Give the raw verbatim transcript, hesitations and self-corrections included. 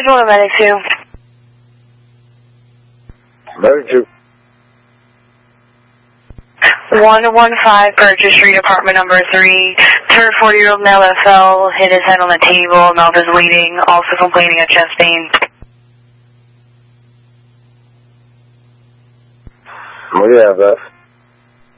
schedule a medic two. Medic two. one one five Purchase Street, apartment number three. Third forty-year-old male F L hit his head on the table. Mouth is bleeding. Also complaining of chest pain. We have that.